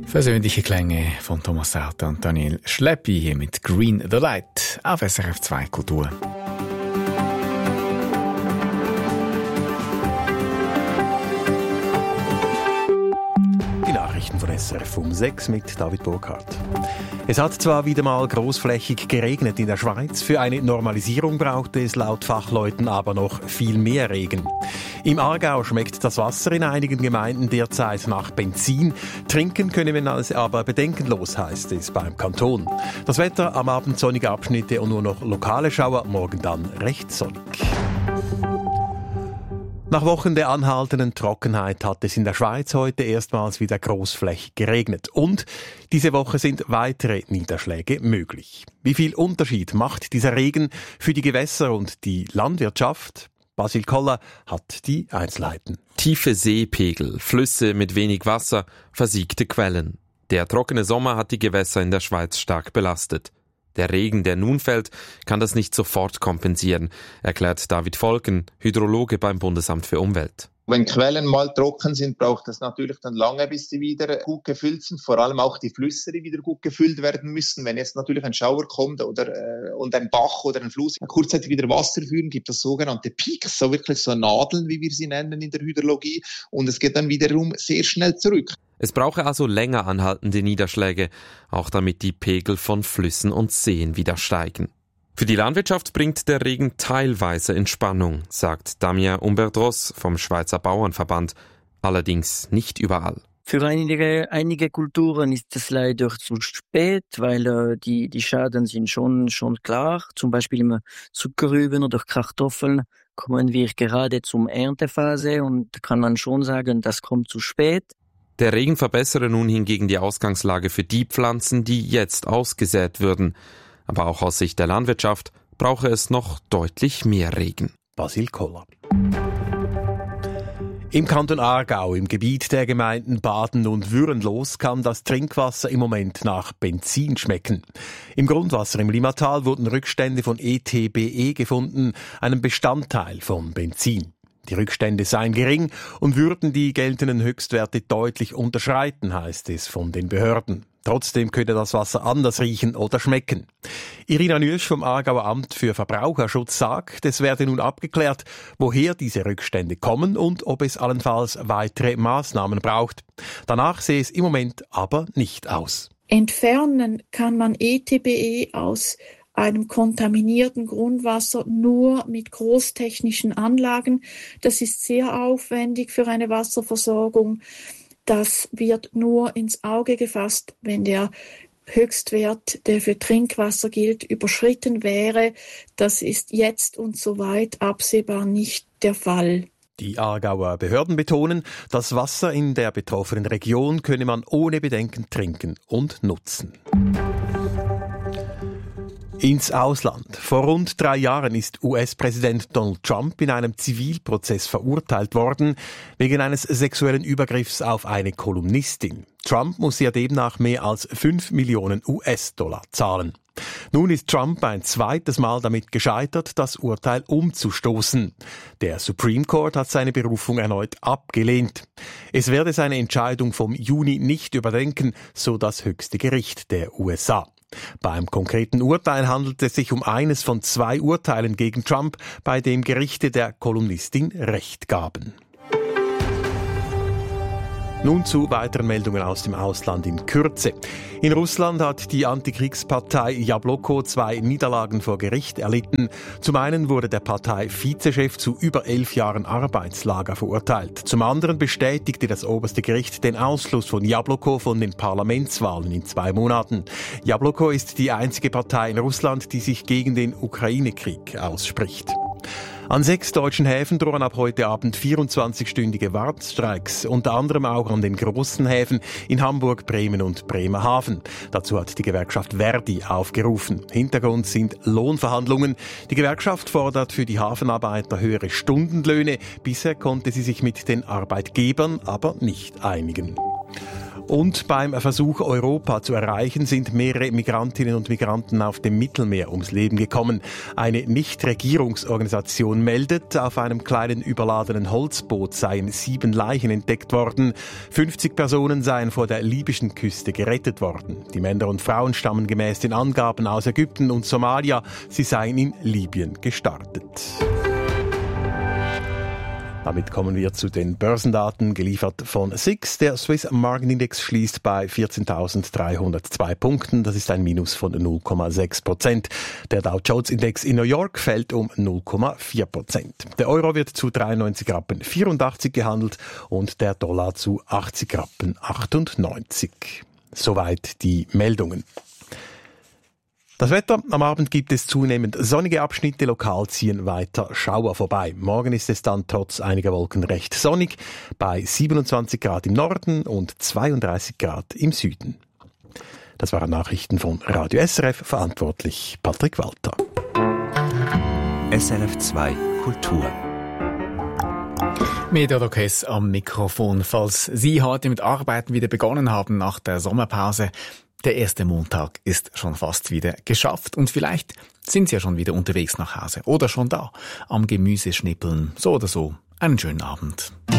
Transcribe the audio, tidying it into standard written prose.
Versöhnliche Klänge von Thomas Sauter und Daniel Schleppi hier mit Green the Light auf SRF 2 Kultur. Die Nachrichten von SRF um 6 mit David Burkhardt. Es hat zwar wieder mal großflächig geregnet in der Schweiz, für eine Normalisierung brauchte es laut Fachleuten aber noch viel mehr Regen. Im Aargau schmeckt das Wasser in einigen Gemeinden derzeit nach Benzin. Trinken könne man es aber bedenkenlos, heißt es beim Kanton. Das Wetter: am Abend sonnige Abschnitte und nur noch lokale Schauer, morgen dann recht sonnig. Nach Wochen der anhaltenden Trockenheit hat es in der Schweiz heute erstmals wieder großflächig geregnet. Und diese Woche sind weitere Niederschläge möglich. Wie viel Unterschied macht dieser Regen für die Gewässer und die Landwirtschaft? Basil Koller hat die Einzelheiten. Tiefe Seepegel, Flüsse mit wenig Wasser, versiegte Quellen. Der trockene Sommer hat die Gewässer in der Schweiz stark belastet. Der Regen, der nun fällt, kann das nicht sofort kompensieren, erklärt David Volken, Hydrologe beim Bundesamt für Umwelt. Wenn Quellen mal trocken sind, braucht es natürlich dann lange, bis sie wieder gut gefüllt sind. Vor allem auch die Flüsse, die wieder gut gefüllt werden müssen. Wenn jetzt natürlich ein Schauer kommt und ein Bach oder ein Fluss kurzzeitig wieder Wasser führen, gibt es sogenannte Peaks, so wirklich so Nadeln, wie wir sie nennen in der Hydrologie. Und es geht dann wiederum sehr schnell zurück. Es brauche also länger anhaltende Niederschläge, auch damit die Pegel von Flüssen und Seen wieder steigen. Für die Landwirtschaft bringt der Regen teilweise Entspannung, sagt Damien Umberdross vom Schweizer Bauernverband, allerdings nicht überall. Für einige Kulturen ist es leider zu spät, weil die Schaden sind schon klar. Zum Beispiel im Zuckerrüben oder Kartoffeln kommen wir gerade zum Erntephase und kann man schon sagen, das kommt zu spät. Der Regen verbessere nun hingegen die Ausgangslage für die Pflanzen, die jetzt ausgesät würden. Aber auch aus Sicht der Landwirtschaft brauche es noch deutlich mehr Regen. Basil Koller. Im Kanton Aargau, im Gebiet der Gemeinden Baden und Würenlos, kann das Trinkwasser im Moment nach Benzin schmecken. Im Grundwasser im Limmatal wurden Rückstände von ETBE gefunden, einem Bestandteil von Benzin. Die Rückstände seien gering und würden die geltenden Höchstwerte deutlich unterschreiten, heißt es von den Behörden. Trotzdem könne das Wasser anders riechen oder schmecken. Irina Nürsch vom Aargauer Amt für Verbraucherschutz sagt, es werde nun abgeklärt, woher diese Rückstände kommen und ob es allenfalls weitere Maßnahmen braucht. Danach sehe es im Moment aber nicht aus. Entfernen kann man ETBE aus einem kontaminierten Grundwasser nur mit großtechnischen Anlagen. Das ist sehr aufwendig für eine Wasserversorgung. Das wird nur ins Auge gefasst, wenn der Höchstwert, der für Trinkwasser gilt, überschritten wäre. Das ist jetzt und soweit absehbar nicht der Fall. Die Aargauer Behörden betonen, das Wasser in der betroffenen Region könne man ohne Bedenken trinken und nutzen. Ins Ausland. Vor rund 3 Jahren ist US-Präsident Donald Trump in einem Zivilprozess verurteilt worden, wegen eines sexuellen Übergriffs auf eine Kolumnistin. Trump muss ja demnach mehr als 5 Millionen US-Dollar zahlen. Nun ist Trump ein zweites Mal damit gescheitert, das Urteil umzustoßen. Der Supreme Court hat seine Berufung erneut abgelehnt. Es werde seine Entscheidung vom Juni nicht überdenken, so das höchste Gericht der USA. Beim konkreten Urteil handelt es sich um eines von 2 Urteilen gegen Trump, bei dem Gerichte der Kolumnistin Recht gaben. Nun zu weiteren Meldungen aus dem Ausland in Kürze. In Russland hat die Antikriegspartei Jabloko 2 Niederlagen vor Gericht erlitten. Zum einen wurde der Partei-Vizechef zu über 11 Jahren Arbeitslager verurteilt. Zum anderen bestätigte das oberste Gericht den Ausschluss von Jabloko von den Parlamentswahlen in 2 Monaten. Jabloko ist die einzige Partei in Russland, die sich gegen den Ukraine-Krieg ausspricht. An 6 deutschen Häfen drohen ab heute Abend 24-stündige Wartstreiks, unter anderem auch an den großen Häfen in Hamburg, Bremen und Bremerhaven. Dazu hat die Gewerkschaft Verdi aufgerufen. Hintergrund sind Lohnverhandlungen. Die Gewerkschaft fordert für die Hafenarbeiter höhere Stundenlöhne. Bisher konnte sie sich mit den Arbeitgebern aber nicht einigen. Und beim Versuch, Europa zu erreichen, sind mehrere Migrantinnen und Migranten auf dem Mittelmeer ums Leben gekommen. Eine Nichtregierungsorganisation meldet, auf einem kleinen überladenen Holzboot seien 7 Leichen entdeckt worden. 50 Personen seien vor der libyschen Küste gerettet worden. Die Männer und Frauen stammen gemäß den Angaben aus Ägypten und Somalia. Sie seien in Libyen gestartet. Damit kommen wir zu den Börsendaten, geliefert von SIX. Der Swiss Market Index schließt bei 14.302 Punkten. Das ist ein Minus von 0,6%. Der Dow Jones Index in New York fällt um 0,4%. Der Euro wird zu 93,84 Rappen gehandelt und der Dollar zu 80,98 Rappen. Soweit die Meldungen. Das Wetter: Am Abend gibt es zunehmend sonnige Abschnitte, lokal ziehen weiter Schauer vorbei. Morgen ist es dann trotz einiger Wolken recht sonnig, bei 27 Grad im Norden und 32 Grad im Süden. Das waren Nachrichten von Radio SRF, verantwortlich Patrick Walter. SRF 2 Kultur. Mediadokes am Mikrofon. Falls Sie heute mit Arbeiten wieder begonnen haben nach der Sommerpause, der erste Montag ist schon fast wieder geschafft und vielleicht sind Sie ja schon wieder unterwegs nach Hause oder schon da am Gemüse schnippeln. So oder so, einen schönen Abend.